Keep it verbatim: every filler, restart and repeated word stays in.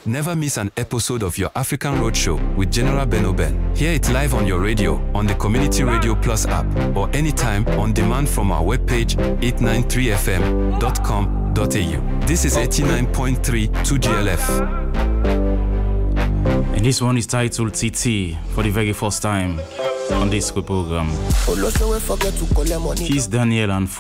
Never miss an episode of your African Roadshow with General Beno Ben. Hear it live on your radio, on the Community Radio Plus app, or anytime on demand from our webpage eight nine three f m dot com dot a u. This is eighty-nine point three two G L F. And this one is titled T T for the very first time on this program. He's Daniel and